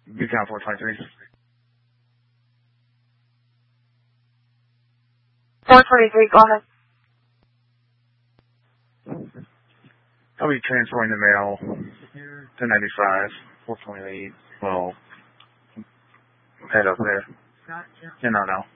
Account 423. 423, go ahead. I'll be transferring the mail to 95, 428. Well, head up there. No.